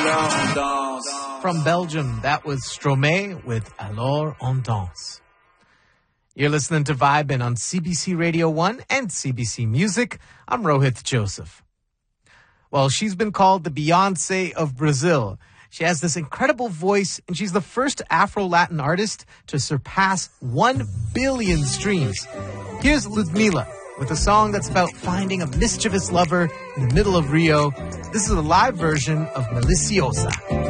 From Belgium, that was Stromae with Alors on danse. You're listening to Vibin' on CBC Radio 1 and CBC Music. I'm Rohit Joseph. Well, she's been called the Beyonce of Brazil. She has this incredible voice, and she's the first Afro-Latin artist to surpass 1 billion streams. Here's Ludmilla with a song that's about finding a mischievous lover in the middle of Rio. This is a live version of Maliciosa.